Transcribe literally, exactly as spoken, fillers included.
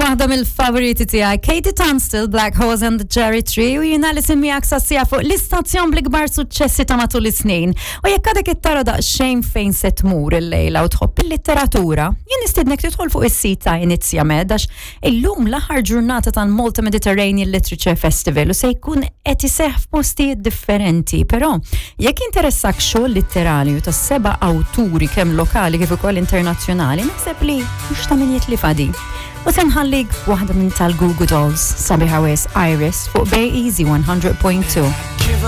waħda mill-favoriti tiegħi, Katie Tunstall, Black Horse and the Cherry Tree, u jiena li simmijak sassija fuq l-istazzjon bl-ikbar suċċessi ta' matul is-snin. U jekk għadek it-tara daqsxejn fejn se tmur il-lejla u tħobb il-litteratura, jien nistidnek tidħol fuq is-sit ta' Inizja Med għax illum l-aħħar ġurnata tal-Malta Mediterranean Literature Festival u se jkun qed iseħħ f'postijiet differenti, però jekk interessak xogħol litterarju ta' seba' awturi kemm lokali kif ukoll internazzjonali, naħseb li mhux ta' min jitlif għadi. U senħallik waħda minn tal-Goo Goo Dolls, sabiħa wis Iris fuq Bay Easy one hundred point two.